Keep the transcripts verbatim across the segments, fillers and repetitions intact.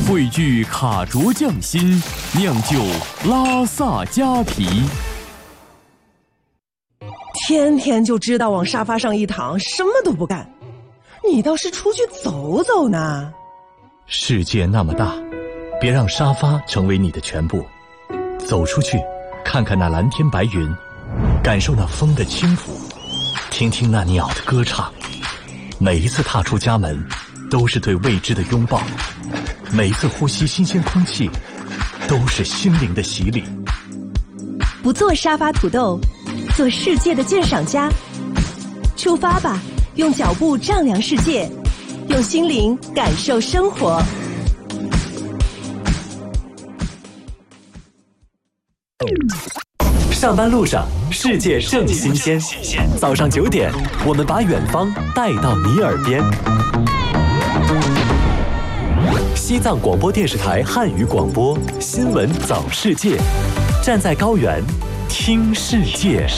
汇聚卡卓匠心，酿就拉萨加啤。 天天就知道往沙发上一躺，什么都不干。你倒是出去走走呢。 世界那么大，别让沙发成为你的全部。走出去，看看那蓝天白云，感受那风的轻抚，听听那鸟的歌唱。每一次踏出家门，都是对未知的拥抱；每一次呼吸新鲜空气，都是心灵的洗礼。 不做沙发土豆，做世界的鉴赏家。出发吧，用脚步丈量世界，用心灵感受生活。 上班路上，世界正新鲜。早上九点，我们把远方带到你耳边。西藏广播电视台汉语广播《新闻早世界》，站在高原，听世界。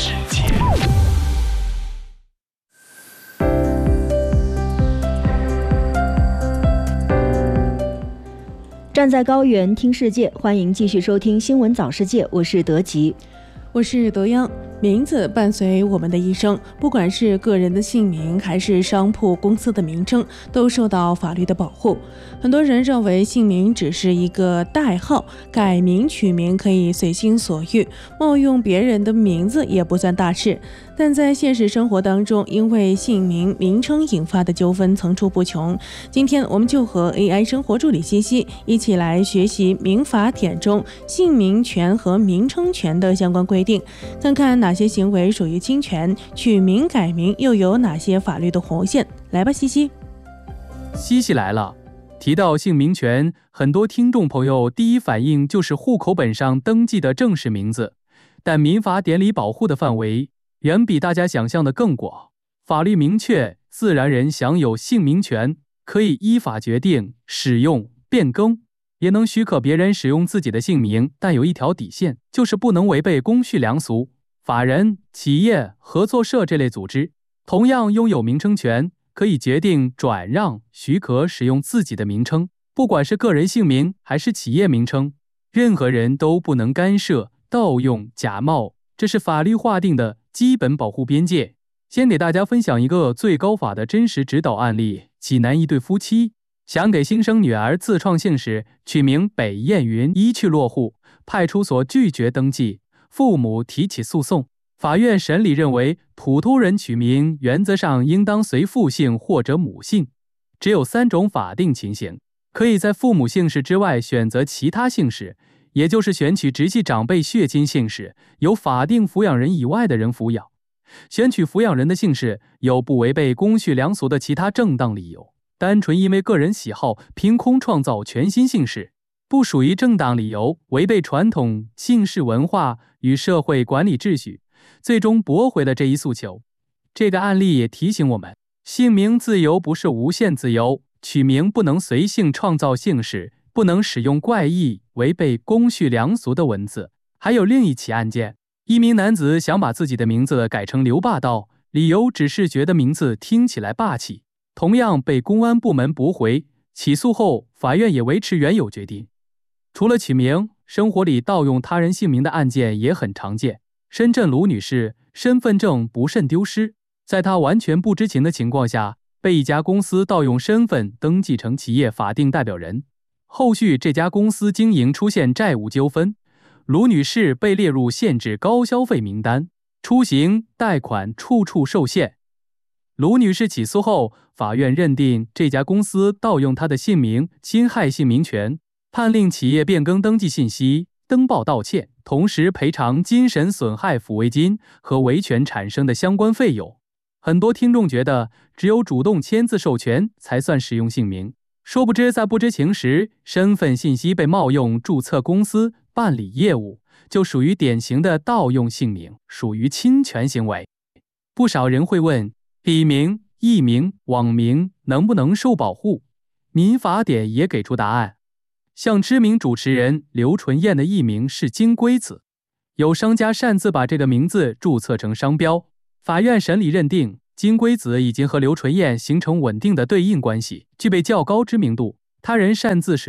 站在高原听世界，欢迎继续收听《新闻早世界》，我是德吉。 我是德央。名字伴随我们的一生，不管是个人的姓名还是商铺公司的名称，都受到法律的保护。很多人认为姓名只是一个代号，改名取名可以随心所欲，冒用别人的名字也不算大事。但在现实生活当中，因为姓名名称引发的纠纷层出不穷。今天我们就和 A I 生活助理西西一起来学习民法典中姓名权和名称权的相关规定，看看哪些行为属于侵权，取名改名又有哪些法律的红线。来吧，西西。 西西来了。提到姓名权，很多听众朋友第一反应就是户口本上登记的正式名字，但民法典里保护的范围远比大家想象的更广。法律明确，自然人享有姓名权，可以依法决定使用、变更，也能许可别人使用自己的姓名，但有一条底线，就是不能违背公序良俗。法人、企业、合作社这类组织同样拥有名称权，可以决定转让、许可使用自己的名称，不管是个人姓名还是企业名称，任何人都不能干涉、盗用、假冒，这是法律划定的基本保护边界。先给大家分享一个最高法的真实指导案例。济南一对夫妻想给新生女儿自创姓氏，取名北燕云，一去落户，派出所拒绝登记，父母提起诉讼。法院审理认为，普通人取名原则上应当随父姓或者母姓，只有三种法定情形，可以在父母姓氏之外选择其他姓氏，也就是选取直系长辈血亲姓氏，由法定抚养人以外的人抚养。选取抚养人的姓氏有不违背公序良俗的其他正当理由，单纯因为个人喜好凭空创造全新姓氏，不属于正当理由，违背传统姓氏文化与社会管理秩序，最终驳回了这一诉求。这个案例也提醒我们，姓名自由不是无限自由，取名不能随性创造姓氏，不能使用怪异、违背公序良俗的文字。还有另一起案件，一名男子想把自己的名字改成刘霸道，理由只是觉得名字听起来霸气，同样被公安部门驳回。起诉后，法院也维持原有决定。除了取名，生活里盗用他人姓名的案件也很常见。深圳卢女士身份证不慎丢失，在她完全不知情的情况下，被一家公司盗用身份登记成企业法定代表人。后续这家公司经营出现债务纠纷，卢女士被列入限制高消费名单，出行、贷款处处受限。卢女士起诉后，法院认定这家公司盗用她的姓名，侵害姓名权，判令企业变更登记信息，登报道歉，同时赔偿精神损害抚慰金和维权产生的相关费用。很多听众觉得只有主动签字授权才算使用姓名，殊不知在不知情时，身份信息被冒用注册公司办理业务，就属于典型的盗用姓名，属于侵权行为。不少人会问，笔名、艺名、网名能不能受保护？民法典也给出答案。像知名主持人刘纯燕的艺名是金龟子，有商家擅自把这个名字注册成商标，法院审理认定，金龟子已经和刘纯燕形成稳定的对应关系，具备较高知名度，他人擅自使用，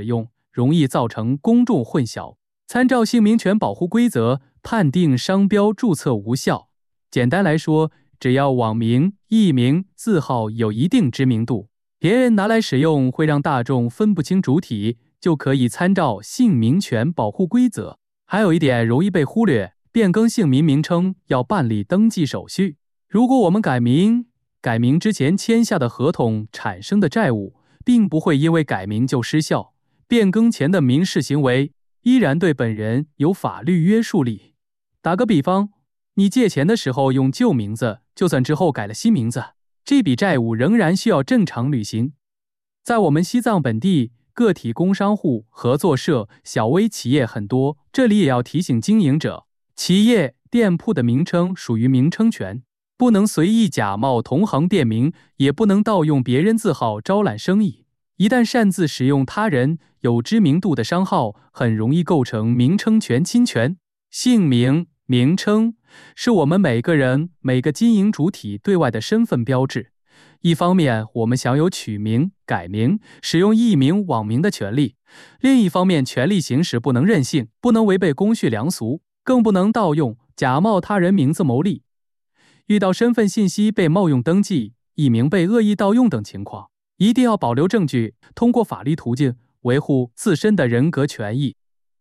容易造成公众混淆。参照姓名权保护规则，判定商标注册无效。简单来说，只要网名、艺名、字号有一定知名度，别人拿来使用会让大众分不清主体，就可以参照姓名权保护规则。还有一点容易被忽略，变更姓名名称要办理登记手续。如果我们改名，改名之前签下的合同产生的债务，并不会因为改名就失效，变更前的民事行为依然对本人有法律约束力。打个比方，你借钱的时候用旧名字，就算之后改了新名字，这笔债务仍然需要正常履行。在我们西藏本地，个体工商户、合作社、小微企业很多，这里也要提醒经营者，企业、店铺的名称属于名称权，不能随意假冒同行店名，也不能盗用别人字号招揽生意。一旦擅自使用他人有知名度的商号，很容易构成名称权侵权。姓名、名称是我们每个人、每个经营主体对外的身份标志。一方面，我们享有取名、改名、使用艺名、网名的权利；另一方面，权利行使不能任性，不能违背公序良俗，更不能盗用、假冒他人名字牟利。遇到身份信息被冒用登记、艺名被恶意盗用等情况，一定要保留证据，通过法律途径维护自身的人格权益。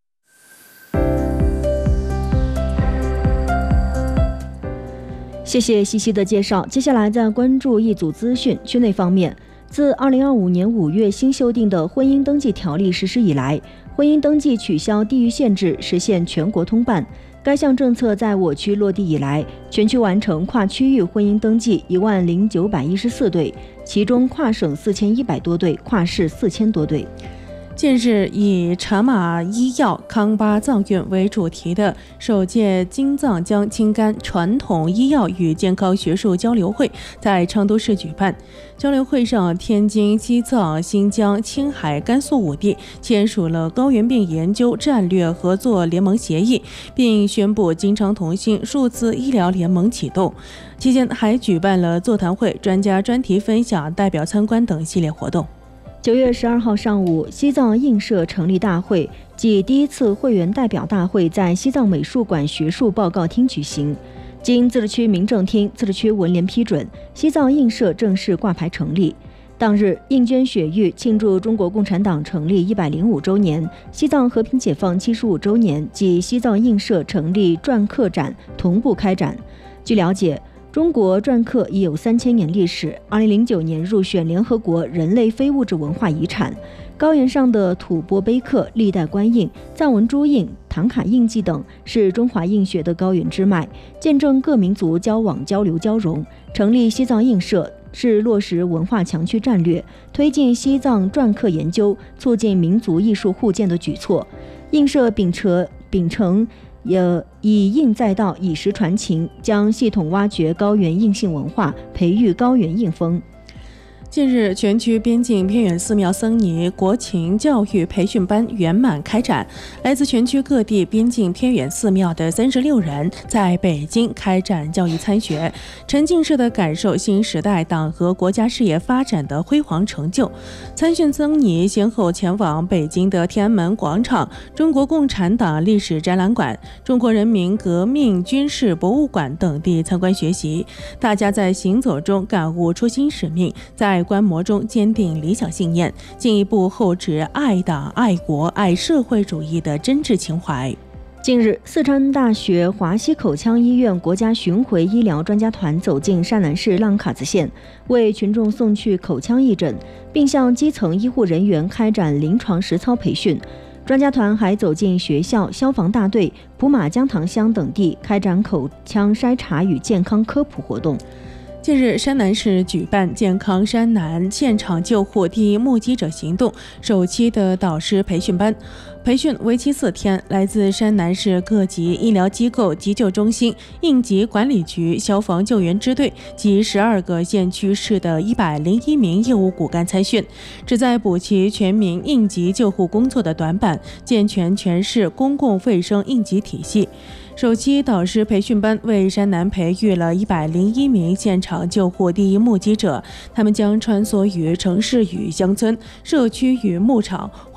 谢谢西西的介绍。接下来再关注一组资讯。区内方面，自二零二五年五月新修订的婚姻登记条例实施以来，婚姻登记取消地域限制，实现全国通办。该项政策在我区落地以来，全区完成跨区域婚姻登记一万零九百一十四对，其中跨省四千一百多对，跨市四千多对。 近日，以茶马医药康巴藏运为主题的首届京藏江青甘传统医药与健康学术交流会在昌都市举办。交流会上，天津、西藏、新疆、青海、甘肃五地签署了高原病研究战略合作联盟协议，并宣布京昌同心数字医疗联盟启动。期间还举办了座谈会、专家专题分享、代表参观等系列活动。 九月十二号上午，西藏映社成立大会暨第一次会员代表大会在西藏美术馆学术报告厅举行。经自治区民政厅、自治区文联批准，西藏映社正式挂牌成立。当日，映捐雪域庆祝中国共产党成立一百零五周年、西藏和平解放七十五周年暨西藏映社成立篆刻展同步开展。据了解，中国篆刻已有三千年历史，二零零九年入选联合国人类非物质文化遗产。高原上的吐蕃碑刻、历代官印、藏文朱印、唐卡印记等，是中华印学的高原支脉，见证各民族交往交流交融。成立西藏映社是落实文化强区战略，推进西藏篆刻研究，促进民族艺术互鉴的举措。映社秉承秉承也以印载道，以实传情，将系统挖掘高原印信文化，培育高原印风。 近日，全区边境偏远寺庙僧尼国情教育培训班圆满开展。来自全区各地边境偏远寺庙的三十六人在北京开展教育参学，沉浸式的感受新时代党和国家事业发展的辉煌成就。参训僧尼先后前往北京的天安门广场、中国共产党历史展览馆、中国人民革命军事博物馆等地参观学习。大家在行走中感悟初心使命，在观摩中坚定理想信念，进一步厚植爱党、爱国、爱社会主义的真挚情怀。 近日，四川大学华西口腔医院国家巡回医疗专家团走进山南市浪卡子县，为群众送去口腔义诊，并向基层医护人员开展临床实操培训。专家团还走进学校、消防大队、普马江塘乡等地，开展口腔筛查与健康科普活动。 近日，山南市举办健康山南现场救护第一目击者行动首期的导师培训班，培训为期四天，来自山南市各级医疗机构、急救中心、应急管理局、消防救援支队及十二个县区市的一百零一名业务骨干参训，旨在补齐全民应急救护工作的短板，健全全市公共卫生应急体系。首期导师培训班为山南培育了一百零一名现场救护第一目击者，他们将穿梭于城市与乡村、社区与牧场、